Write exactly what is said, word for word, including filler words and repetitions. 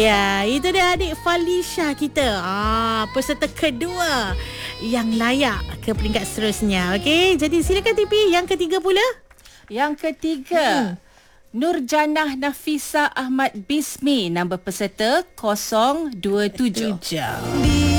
Ya, itu dia adik Falisha kita. Ah, peserta kedua yang layak ke peringkat seterusnya. Okey, jadi silakan T P yang ketiga pula. Yang ketiga, hmm. Nurjanah Nafisa Ahmad Bismi, nombor peserta kosong dua tujuh.